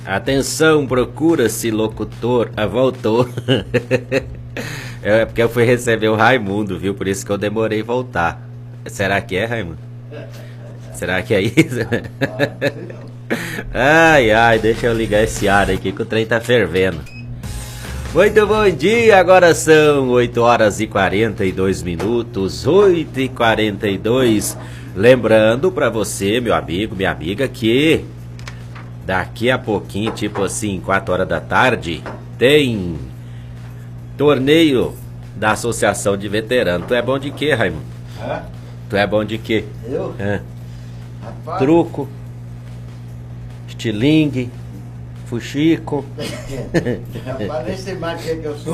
Atenção, procura-se locutor. Ah, voltou. É porque eu fui receber o Raimundo, viu? Por isso que eu demorei voltar. Será que é, Raimundo? Será que é isso? Ai, ai, deixa eu ligar esse ar aqui que o trem tá fervendo. Muito bom dia, agora são 8 horas e 42 minutos, 8 e 42. Lembrando pra você, meu amigo, minha amiga, que daqui a pouquinho, tipo assim, 4 horas da tarde, tem torneio da Associação de Veteranos. Tu é bom de quê, Raimundo? Hã? Tu é bom de quê? Eu? Rapaz. Truco, estilingue, fuxico. Rapaz, nem sei mais o que eu sou.